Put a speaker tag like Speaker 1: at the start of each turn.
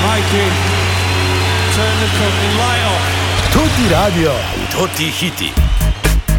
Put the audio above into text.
Speaker 1: Mikey, turn the cooking light off.
Speaker 2: Tutti Radio, tutti hiti.